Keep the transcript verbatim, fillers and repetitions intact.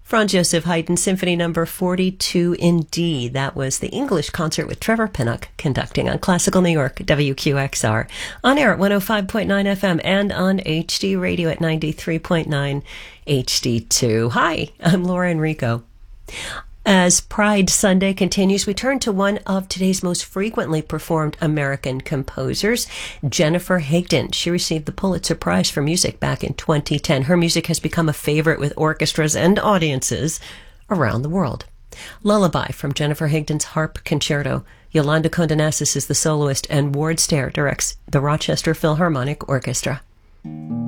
Franz Joseph Haydn Symphony Number forty-two in D. That was the English concert with Trevor Pinnock conducting on Classical New York, W Q X R. On air at one oh five point nine F M and on H D Radio at ninety-three point nine H D two. Hi, I'm Laura Enrico. As Pride Sunday continues, we turn to one of today's most frequently performed American composers, Jennifer Higdon. She received the Pulitzer Prize for Music back in twenty ten. Her music has become a favorite with orchestras and audiences around the world. Lullaby from Jennifer Higdon's Harp Concerto. Yolanda Condonasis is the soloist, and Ward Stair directs the Rochester Philharmonic Orchestra.